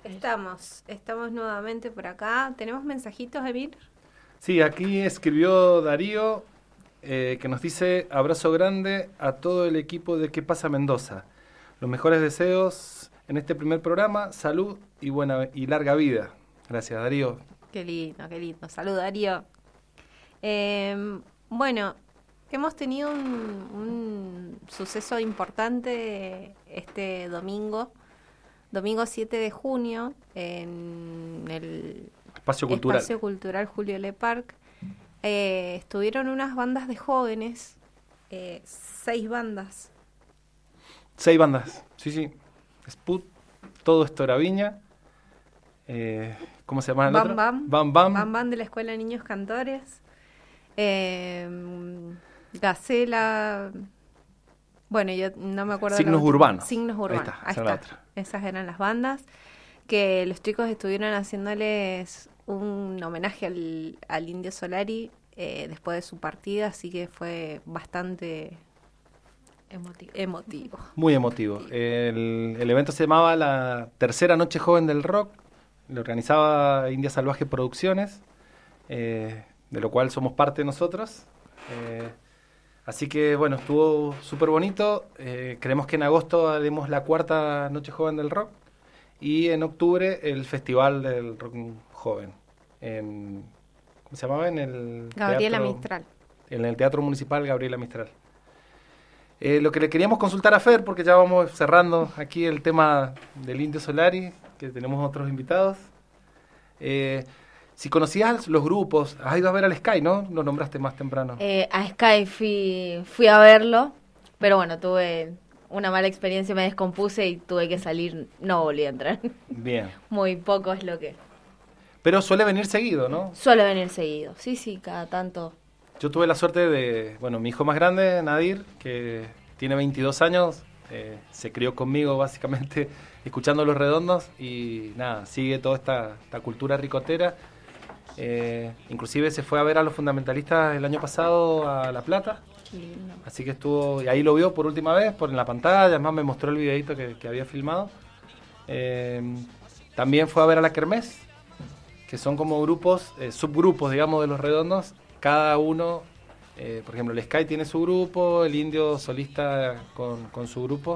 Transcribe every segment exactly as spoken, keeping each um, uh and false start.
Estamos, estamos nuevamente por acá. ¿Tenemos mensajitos, Emir? Sí, aquí escribió Darío, eh, que nos dice: abrazo grande a todo el equipo de ¿Qué pasa Mendoza? Los mejores deseos en este primer programa, salud y buena y larga vida. Gracias, Darío. Qué lindo, qué lindo. Salud, Darío. Eh, bueno, hemos tenido un, un suceso importante este domingo, domingo siete de junio, en el Espacio Cultural. Espacio Cultural Julio Leparc. Eh, estuvieron unas bandas de jóvenes, eh, seis bandas. Seis bandas, sí, sí. Sput, Todo Esto era Viña. Eh, ¿Cómo se llama el Bam otro? Bam. Bam Bam. Bam Bam de la Escuela de Niños Cantores. Eh, Gacela. Bueno, yo no me acuerdo. Signos Urbanos. Signos Urbanos. Ahí está, Ahí esa era está. la otra. Esas eran las bandas que los chicos estuvieron haciéndoles un homenaje al, al Indio Solari eh, después de su partida, así que fue bastante emotivo. emotivo. Muy emotivo. El, el evento se llamaba la Tercera Noche Joven del Rock. Lo organizaba India Salvaje Producciones, eh, de lo cual somos parte nosotros. Eh, así que, bueno, estuvo súper bonito. Eh, creemos que en agosto haremos la cuarta Noche Joven del Rock. Y en octubre el Festival del Rock Joven. En, ¿Cómo se llamaba? En el Gabriela teatro, Mistral. En el Teatro Municipal Gabriela Mistral. Eh, lo que le queríamos consultar a Fer, porque ya vamos cerrando aquí el tema del Indio Solari, que tenemos otros invitados. Eh, si conocías los grupos, has ido a ver al Sky, ¿no? Lo nombraste más temprano. Eh, a Sky fui, fui a verlo, pero bueno, tuve una mala experiencia, me descompuse y tuve que salir, no volví a entrar. Bien. Muy poco es lo que... Pero suele venir seguido, ¿no? Suele venir seguido, sí, sí, cada tanto. Yo tuve la suerte de, bueno, mi hijo más grande, Nadir, que tiene veintidós años, eh, se crió conmigo básicamente escuchando Los Redondos y nada, sigue toda esta, esta cultura ricotera. Eh, inclusive se fue a ver a los fundamentalistas el año pasado a La Plata. Qué lindo. Así que estuvo, y ahí lo vio por última vez, por en la pantalla, además me mostró el videito que, que había filmado. Eh, también fue a ver a la Kermés, que son como grupos, eh, subgrupos, digamos, de Los Redondos. Cada uno, eh, por ejemplo, el Sky tiene su grupo, el Indio solista con, con su grupo,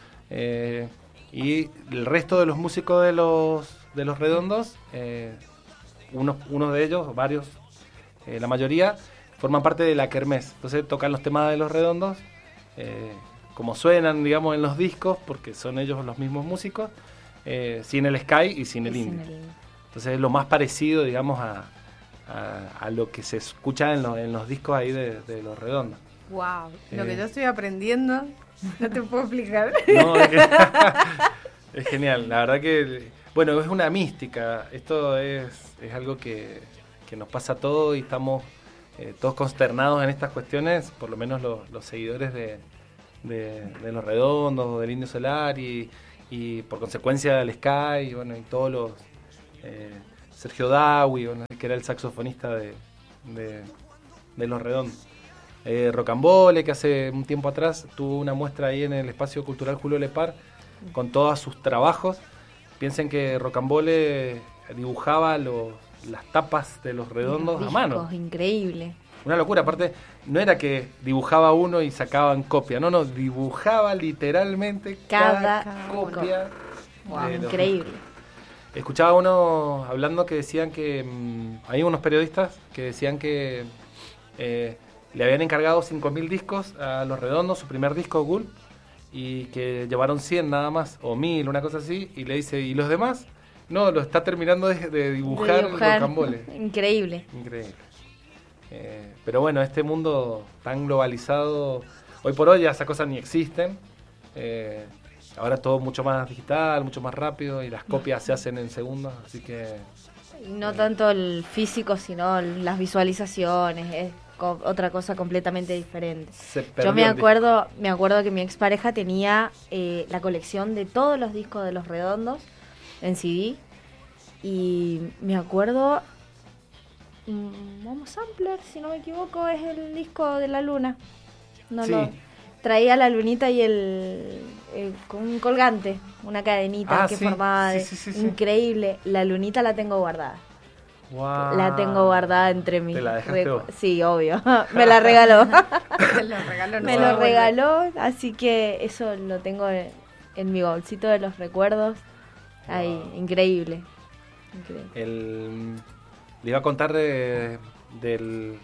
eh, y el resto de los músicos de los, de los Redondos, eh, unos, unos de ellos, varios, eh, la mayoría, forman parte de la Kermés. Entonces tocan los temas de Los Redondos, eh, como suenan, digamos, en los discos, porque son ellos los mismos músicos, eh, sin el Sky y sin el Y Indio. sin el Indio. Entonces es lo más parecido, digamos, a, a, a lo que se escucha en, lo, en los discos ahí de, de Los Redondos. Wow, lo Eh. que yo estoy aprendiendo, no te puedo explicar. No, es, que- es genial, la verdad que, bueno, es una mística, esto es, es algo que, que nos pasa a todos y estamos eh, todos consternados en estas cuestiones, por lo menos los, los seguidores de, de, de Los Redondos, del Indio Solar y, y por consecuencia del Sky, y, bueno, y todos los... Eh, Sergio Dawi, bueno, que era el saxofonista de, de, de Los Redondos. Eh, Rocambole, que hace un tiempo atrás tuvo una muestra ahí en el Espacio Cultural Julio Leparc con todos sus trabajos. Piensen que Rocambole dibujaba los, las tapas de Los Redondos Los a mano. discos, increíble. Una locura, aparte no era que dibujaba uno y sacaban copia, no, no, dibujaba literalmente cada, Cada copia. Wow, de los- increíble. Escuchaba uno hablando que decían que mmm, hay unos periodistas que decían que eh, le habían encargado cinco mil discos a Los Redondos, su primer disco, Gulp, y que llevaron cien nada más, o mil, una cosa así, y le dice, ¿y los demás? No, lo está terminando de, de dibujar, De dibujar. el Rocambole. Increíble. Increíble. Eh, pero bueno, este mundo tan globalizado, hoy por hoy ya esas cosas ni existen. Eh, ahora todo mucho más digital, mucho más rápido y las copias se hacen en segundos, así que... Y no tanto el físico, sino las visualizaciones, es co- otra cosa completamente diferente. se Yo perdió me el disco. acuerdo, me acuerdo que mi expareja tenía eh, la colección de todos los discos de Los Redondos en C D y me acuerdo, mm, Momo Sampler, si no me equivoco, es el disco de la luna. No Sí. lo traía la lunita y el eh, con un colgante, una cadenita Ah, que sí, formaba sí, de, sí, sí, sí. increíble. La lunita la tengo guardada. Wow. La tengo guardada entre mis... ¿Te la dejaste recu- vos? Sí, obvio. Me la regaló. Se lo regaló, no Me se lo va a volver. regaló, así que eso lo tengo en, en mi bolsito de los recuerdos. Ahí, Wow. increíble. Increíble. El, le iba a contar de, del...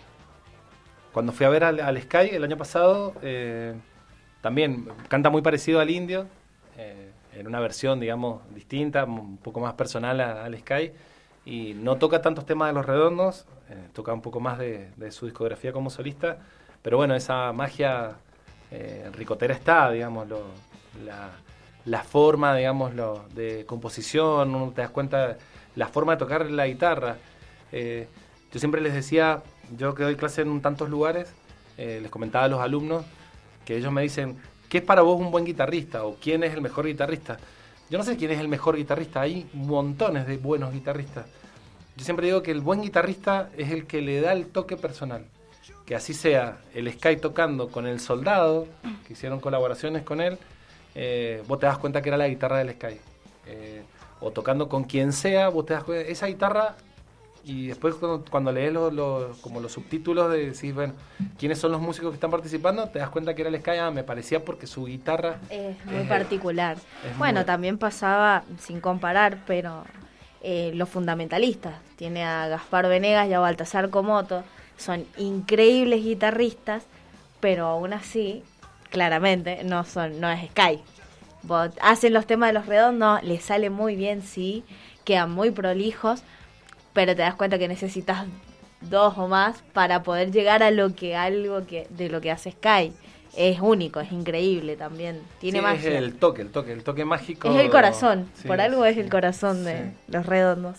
Cuando fui a ver al, al Sky el año pasado, eh, también canta muy parecido al Indio, eh, en una versión, digamos, distinta, un poco más personal a- al Sky, y no toca tantos temas de Los Redondos, eh, toca un poco más de, de su discografía como solista, pero bueno, esa magia eh, ricotera está, digamos, lo, la, la forma, digamos, lo, de composición, uno te das cuenta, la forma de tocar la guitarra. Eh, yo siempre les decía, yo que doy clase en tantos lugares, eh, les comentaba a los alumnos que ellos me dicen, ¿qué es para vos un buen guitarrista? ¿O quién es el mejor guitarrista? Yo no sé quién es el mejor guitarrista, hay montones de buenos guitarristas. Yo siempre digo que el buen guitarrista es el que le da el toque personal. Que así sea el Sky tocando con El Soldado, que hicieron colaboraciones con él, eh, vos te das cuenta que era la guitarra del Sky. Eh, o tocando con quien sea, vos te das cuenta, esa guitarra, y después cuando, cuando lees los, los, como los subtítulos de decir, bueno, quiénes son los músicos que están participando, te das cuenta que era el Sky. Ah, me parecía porque su guitarra Es muy es- particular. es Bueno, muy- también pasaba, sin comparar, pero eh, los fundamentalistas. Tiene a Gaspar Venegas y a Baltasar Comoto. Son increíbles guitarristas, pero aún así, claramente, no son no es Sky. Vos- hacen los temas de Los Redondos, les sale muy bien, sí, quedan muy prolijos, pero te das cuenta que necesitas dos o más para poder llegar a lo que algo que de lo que hace Sky. Es único, es increíble también. Tiene Sí, magia. es el toque, el toque, el toque mágico. Es el corazón, Sí, por algo es el sí, corazón de sí. Los Redondos.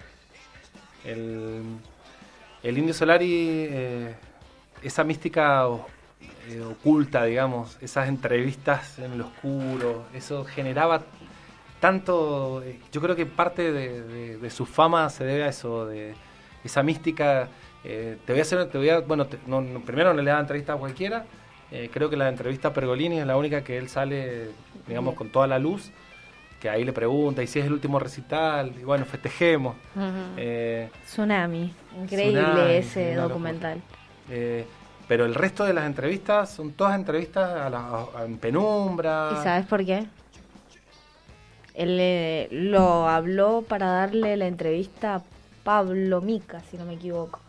El, el Indio Solari, eh, esa mística o- eh, oculta, digamos, esas entrevistas en lo oscuro, eso generaba tanto. eh, Yo creo que parte de, de- de su fama se debe a eso, de esa mística. eh, te voy a hacer, te voy a, bueno, te- no- no- primero no le da entrevista a cualquiera. eh, creo que la entrevista a Pergolini es la única que él sale, digamos, con toda la luz. Que ahí le pregunta, y si es el último recital, y bueno, festejemos. Eh, Tsunami, increíble Tsunami, ese una documental. eh, pero el resto de las entrevistas son todas entrevistas a la, a- en penumbra. ¿Y sabes por qué? Él eh, lo habló para darle la entrevista a Pablo Mica, si no me equivoco.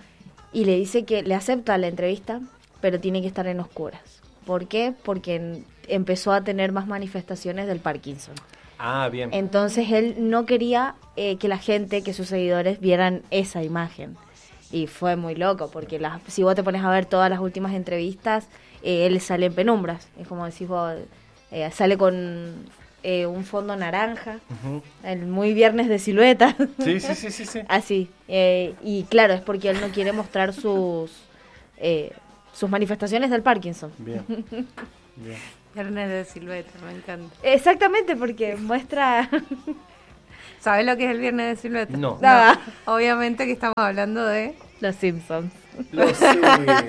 Y le dice que le acepta la entrevista, pero tiene que estar en oscuras. ¿Por qué? Porque en- empezó a tener más manifestaciones del Parkinson. Ah, bien. Entonces él no quería eh, que la gente, que sus seguidores vieran esa imagen. Y fue muy loco, porque las, si vos te pones a ver todas las últimas entrevistas, eh, él sale en penumbras. Es como decís vos, eh, sale con eh, un fondo naranja, Ujú. el muy viernes de silueta. Sí, sí, sí, sí, sí. Así. eh, y claro, es porque él no quiere mostrar sus, eh, sus manifestaciones del Parkinson. Bien. Bien. Viernes de silueta, me encanta. Exactamente, porque muestra... ¿Sabes lo que es el viernes de silueta? No. Ah. Obviamente que estamos hablando de... Los Simpsons. Los Simpsons.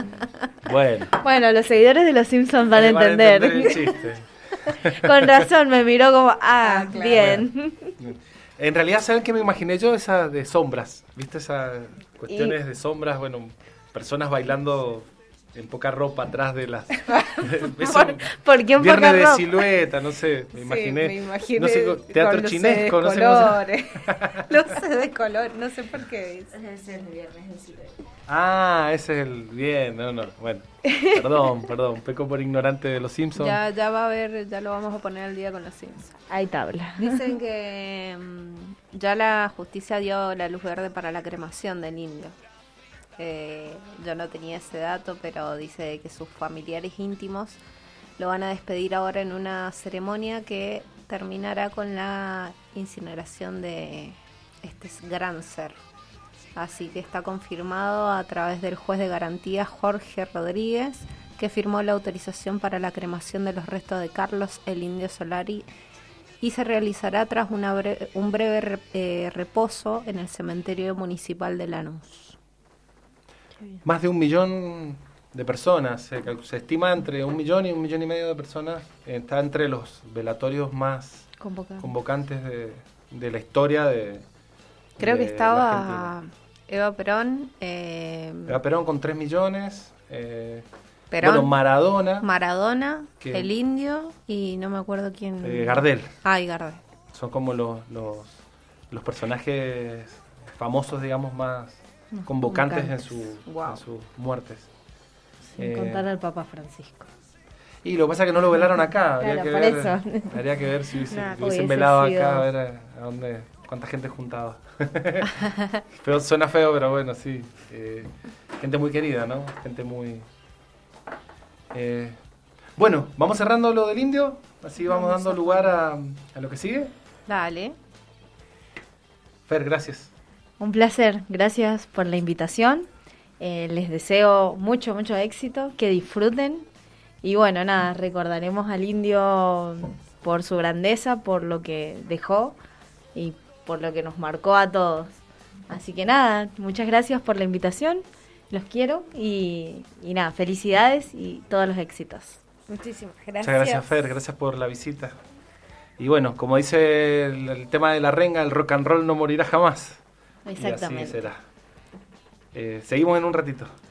Bueno. Bueno, los seguidores de los Simpsons van a Ahí entender. el chiste. Con razón, me miró como, ah, Ah, claro. bien. En realidad, ¿saben qué me imaginé yo? Esa de sombras. ¿Viste esas cuestiones de sombras? Bueno, personas bailando en poca ropa atrás de las... Eso, ¿Por, ¿por qué un viernes poco de ropa? silueta, no sé, me imaginé. Sí, me imaginé no sé, co- teatro con chinesco, no luces sé de cómo se- colores. Luces de color, no sé por qué dice. Ese es el viernes de silueta. Ah, ese es el... Bien, no, no, bueno. Perdón, perdón, peco por ignorante de los Simpsons. Ya, ya va a haber, ya lo vamos a poner al día con los Simpsons. Hay tabla. Dicen que mm, ya la justicia dio la luz verde para la cremación del indio. Eh, yo no tenía ese dato, pero dice que sus familiares íntimos lo van a despedir ahora en una ceremonia que terminará con la incineración de este gran ser. Así que está confirmado a través del juez de garantía Jorge Rodríguez, que firmó la autorización para la cremación de los restos de Carlos el Indio Solari, y se realizará tras una bre- un breve re- eh, reposo en el cementerio municipal de Lanús. Más de un millón de personas. Se, se estima entre un millón y un millón y medio de personas. Eh, está entre los velatorios más Convocante. convocantes de, de la historia de Creo de que la estaba Argentina. Eva Perón, eh, Eva Perón con tres millones. Eh, Perón, bueno, Maradona, Maradona, que- el Indio y no me acuerdo quién. eh, Gardel. Ah, y Gardel. Son como los, los, los personajes famosos, digamos, más Más convocantes, convocantes. En, su, Wow. en sus muertes. Sin Eh, contar al Papa Francisco. Y lo que pasa es que no lo velaron acá. Habría Claro, que por ver, eso. Habría que ver si hubiese, Nah, lo hubiesen hubiese velado sido- acá, a ver a, a dónde, cuánta gente juntaba. Feo, suena feo, pero bueno, sí. Eh, gente muy querida, ¿no? Gente muy... Eh, bueno, vamos cerrando lo del Indio, así vamos, Vamos dando a- lugar a, a lo que sigue. Dale. Fer, gracias. Un placer, gracias por la invitación. Eh, les deseo mucho, mucho éxito, que disfruten. Y bueno, nada, recordaremos al Indio por su grandeza, por lo que dejó y por lo que nos marcó a todos. Así que nada, muchas gracias por la invitación, los quiero y, y nada, felicidades y todos los éxitos. Muchísimas gracias. Muchas gracias, Fer, gracias por la visita. Y bueno, como dice el, el tema de la renga, el rock and roll no morirá jamás. Y así Exactamente. será. Eh, seguimos en un ratito.